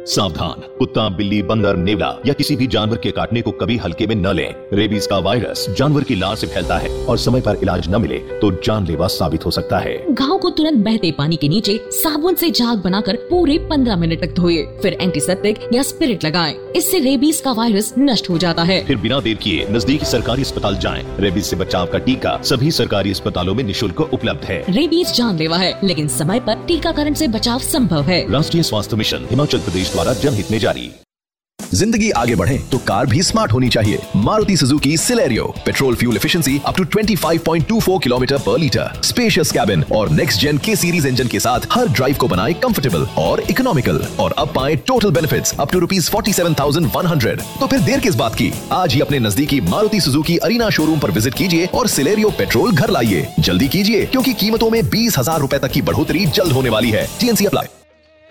सावधान, कुत्ता, बिल्ली, बंदर, नेवला या किसी भी जानवर के काटने को कभी हल्के में न लें। रेबीज का वायरस जानवर की लार से फैलता है और समय पर इलाज न मिले तो जानलेवा साबित हो सकता है। घाव को तुरंत बहते पानी के नीचे साबुन से झाग बनाकर पूरे 15 मिनट तक धोए, फिर एंटीसेप्टिक या स्पिरिट लगाएं। इससे रेबीज का वायरस नष्ट हो जाता है। फिर बिना देर किए नजदीकी सरकारी अस्पताल जाएं। रेबीज से बचाव का टीका सभी सरकारी अस्पतालों में निःशुल्क उपलब्ध है। रेबीज जानलेवा है, लेकिन समय पर टीकाकरण से बचाव संभव है। राष्ट्रीय स्वास्थ्य मिशन हिमाचल प्रदेश द्वारा जनहित में जारी। जिंदगी आगे बढ़े तो कार भी स्मार्ट होनी चाहिए। Maruti Suzuki Celerio, petrol fuel efficiency up to 25.24 kilometre पर लीटर, स्पेशियस कैबिन और नेक्स्ट जेन के सीरीज इंजन के साथ हर ड्राइव को बनाए कंफर्टेबल और इकोनॉमिकल। और अब पाए टोटल बेनिफिट्स अप टू ₹47,100। तो फिर देर किस बात की, आज ही अपने नजदीकी मारुति सुजुकी अरीना शोरूम पर विजिट कीजिए और सिलेरियो पेट्रोल घर लाइए। जल्दी कीजिए, क्योंकि कीमतों में ₹20,000 तक की बढ़ोतरी जल्द होने वाली है। TNC apply.